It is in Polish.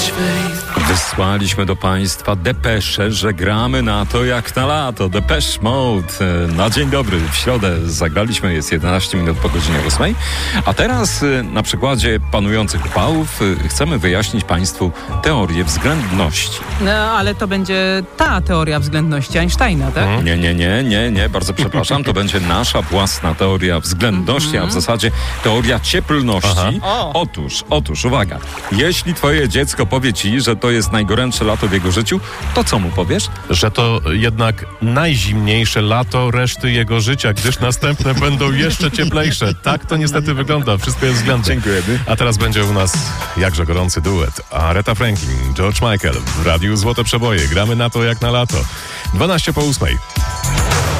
Wysłaliśmy do Państwa depeszę, że gramy na to jak na lato. Depeche Mode na dzień dobry. W środę zagraliśmy, jest 11 minut po godzinie 8. A teraz na przykładzie panujących upałów chcemy wyjaśnić Państwu teorię względności. No, ale to będzie ta teoria względności Einsteina, tak? Nie, bardzo przepraszam. To będzie nasza własna teoria względności, a w zasadzie teoria cieplności. Otóż, uwaga. Jeśli twoje dziecko powie ci, że to jest najgorętsze lato w jego życiu, to co mu powiesz? Że to jednak najzimniejsze lato reszty jego życia, gdyż następne będą jeszcze cieplejsze. Tak to niestety wygląda. Wszystko jest względne. Dziękujemy. A teraz będzie u nas jakże gorący duet. Aretha Franklin, George Michael w Radiu Złote Przeboje. Gramy na to jak na lato. 12 po 8.